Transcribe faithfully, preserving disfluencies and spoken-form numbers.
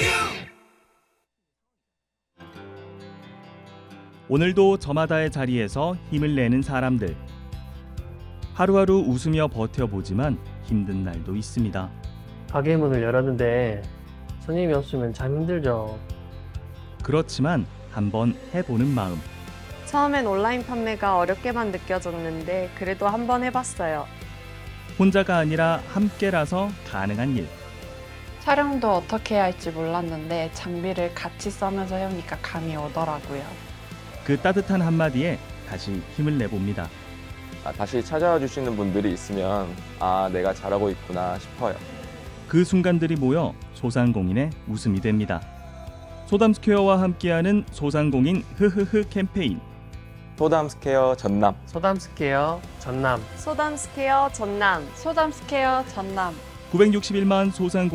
오늘도 저마다의 자리에서 힘을 내는 사람들. 하루하루 웃으며 버텨보지만 힘든 날도 있습니다. 가게 문을 열었는데 손님이 없으면 참 힘들죠. 그렇지만 한번 해보는 마음. 처음엔 온라인 판매가 어렵게만 느껴졌는데 그래도 한번 해봤어요. 혼자가 아니라 함께라서 가능한 일. 촬영도 어떻게 해야 할지 몰랐는데 장비를 같이 써면서 해오니까 감이 오더라고요. 그 따뜻한 한마디에 다시 힘을 내봅니다. 아, 다시 찾아와 주시는 분들이 있으면 아, 내가 잘하고 있구나 싶어요. 그 순간들이 모여 소상공인의 웃음이 됩니다. 소담스퀘어와 함께하는 소상공인 흐흐흐 캠페인. 소담스퀘어 전남. 소담스케어 전남. 소담스케어 전남. 소담스케어 전남. 구백육십일만 소상공인